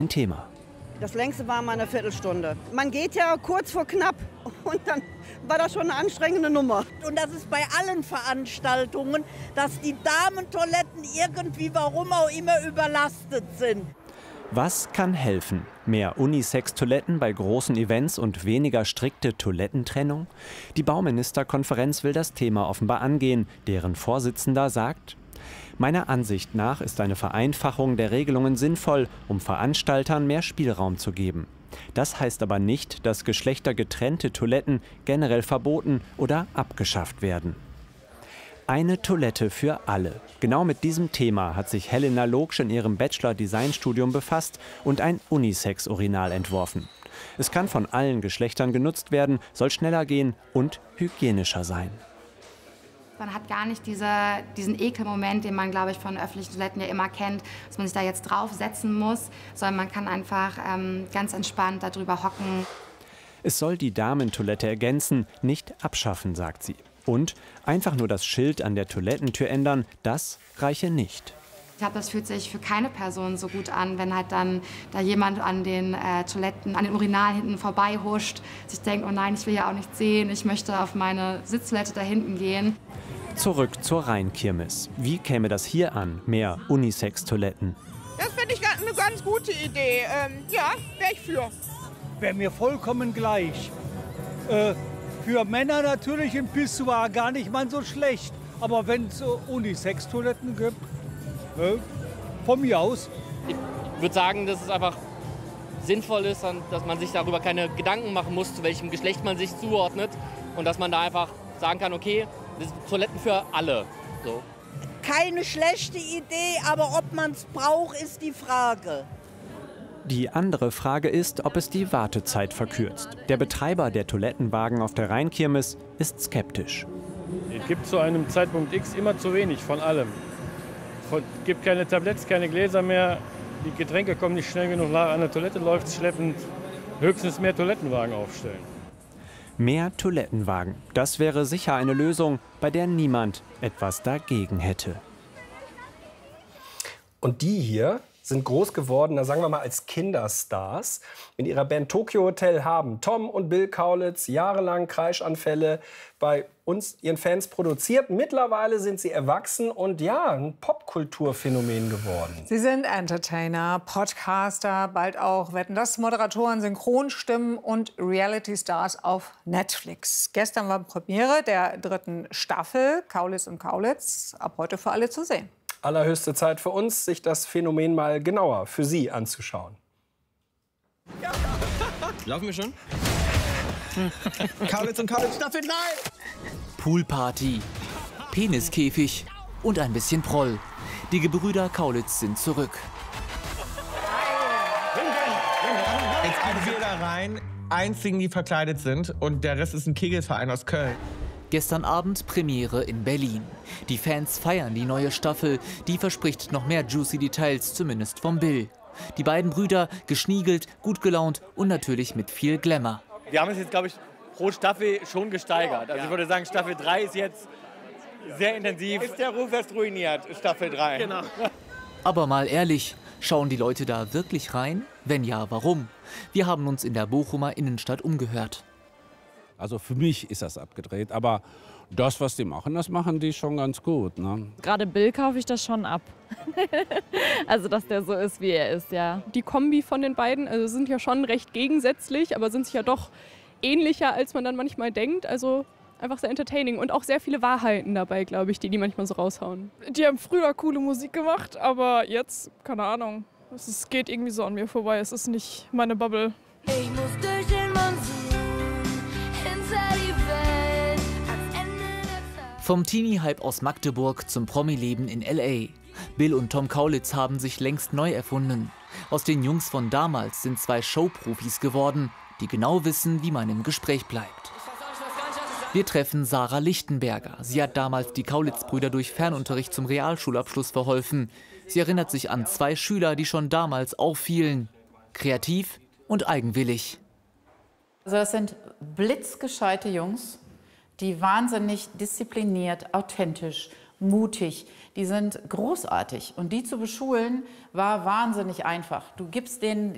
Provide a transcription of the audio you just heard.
ein Thema. Das längste war mal eine Viertelstunde. Man geht ja kurz vor knapp und dann war das schon eine anstrengende Nummer. Und das ist bei allen Veranstaltungen, dass die Damentoiletten irgendwie, warum auch immer, überlastet sind. Was kann helfen? Mehr Unisex-Toiletten bei großen Events und weniger strikte Toilettentrennung? Die Bauministerkonferenz will das Thema offenbar angehen. Deren Vorsitzender sagt: Meiner Ansicht nach ist eine Vereinfachung der Regelungen sinnvoll, um Veranstaltern mehr Spielraum zu geben. Das heißt aber nicht, dass geschlechtergetrennte Toiletten generell verboten oder abgeschafft werden. Eine Toilette für alle. Genau mit diesem Thema hat sich Helena Loksch in ihrem Bachelor-Designstudium befasst und ein Unisex-Urinal entworfen. Es kann von allen Geschlechtern genutzt werden, soll schneller gehen und hygienischer sein. Man hat gar nicht diesen Ekelmoment, den man, glaube ich, von öffentlichen Toiletten ja immer kennt, dass man sich da jetzt draufsetzen muss, sondern man kann einfach ganz entspannt darüber hocken. Es soll die Damentoilette ergänzen, nicht abschaffen, sagt sie. Und einfach nur das Schild an der Toilettentür ändern, das reiche nicht. Ich glaube, das fühlt sich für keine Person so gut an, wenn halt dann da jemand an den Toiletten, an den Urinalen hinten vorbei huscht, sich denkt, oh nein, ich will ja auch nichts sehen, ich möchte auf meine Sitztoilette da hinten gehen. Zurück zur Rheinkirmes. Wie käme das hier an, mehr Unisex-Toiletten? Das finde ich eine ganz gute Idee. Ja, wäre ich für. Wäre mir vollkommen gleich. Für Männer natürlich ein Pissoir gar nicht mal so schlecht. Aber wenn es Unisex-Toiletten gibt, von mir aus. Ich würde sagen, dass es einfach sinnvoll ist, dass man sich darüber keine Gedanken machen muss, zu welchem Geschlecht man sich zuordnet. Und dass man da einfach sagen kann, okay, das sind Toiletten für alle. So. Keine schlechte Idee, aber ob man es braucht, ist die Frage. Die andere Frage ist, ob es die Wartezeit verkürzt. Der Betreiber der Toilettenwagen auf der Rheinkirmes ist skeptisch. Es gibt zu einem Zeitpunkt X immer zu wenig von allem. Es gibt keine Tabletts, keine Gläser mehr. Die Getränke kommen nicht schnell genug nach. An der Toilette läuft es schleppend. Höchstens mehr Toilettenwagen aufstellen. Mehr Toilettenwagen. Das wäre sicher eine Lösung, bei der niemand etwas dagegen hätte. Und die hier sind groß geworden, da sagen wir mal als Kinderstars. In ihrer Band Tokyo Hotel haben Tom und Bill Kaulitz jahrelang Kreischanfälle bei uns, ihren Fans, produziert. Mittlerweile sind sie erwachsen und ja, ein Popkulturphänomen geworden. Sie sind Entertainer, Podcaster, bald auch Wetten, das Moderatoren, Synchronstimmen und Reality-Stars auf Netflix. Gestern war Premiere der 3. Staffel Kaulitz und Kaulitz, ab heute für alle zu sehen. Allerhöchste Zeit für uns, sich das Phänomen mal genauer für Sie anzuschauen. Laufen wir schon? Kaulitz und Kaulitz Staffel 3! Poolparty, Peniskäfig und ein bisschen Proll. Die Gebrüder Kaulitz sind zurück. Jetzt gehen wir da rein, einzigen, die verkleidet sind, und der Rest ist ein Kegelverein aus Köln. Gestern Abend Premiere in Berlin. Die Fans feiern die neue Staffel. Die verspricht noch mehr juicy Details, zumindest vom Bill. Die beiden Brüder geschniegelt, gut gelaunt und natürlich mit viel Glamour. Wir haben es jetzt, glaube ich, pro Staffel schon gesteigert. Also ich würde sagen, Staffel 3 ist jetzt sehr intensiv. Ist der Ruf erst ruiniert, Staffel 3. Genau. Aber mal ehrlich, schauen die Leute da wirklich rein? Wenn ja, warum? Wir haben uns in der Bochumer Innenstadt umgehört. Also für mich ist das abgedreht, aber das, was die machen, das machen die schon ganz gut. Ne? Gerade Bill kaufe ich das schon ab. Also, dass der so ist, wie er ist, ja. Die Kombi von den beiden sind ja schon recht gegensätzlich, aber sind sich ja doch ähnlicher, als man dann manchmal denkt. Also einfach sehr entertaining und auch sehr viele Wahrheiten dabei, glaube ich, die manchmal so raushauen. Die haben früher coole Musik gemacht, aber jetzt, keine Ahnung, es geht irgendwie so an mir vorbei. Es ist nicht meine Bubble. Ich muss durch den Monsun. Vom Teenie-Hype aus Magdeburg zum Promi-Leben in L.A. Bill und Tom Kaulitz haben sich längst neu erfunden. Aus den Jungs von damals sind zwei Showprofis geworden, die genau wissen, wie man im Gespräch bleibt. Wir treffen Sarah Lichtenberger. Sie hat damals die Kaulitz-Brüder durch Fernunterricht zum Realschulabschluss verholfen. Sie erinnert sich an zwei Schüler, die schon damals auffielen. Kreativ und eigenwillig. Also das sind blitzgescheite Jungs, die wahnsinnig diszipliniert, authentisch, mutig, die sind großartig. Und die zu beschulen, war wahnsinnig einfach. Du gibst denen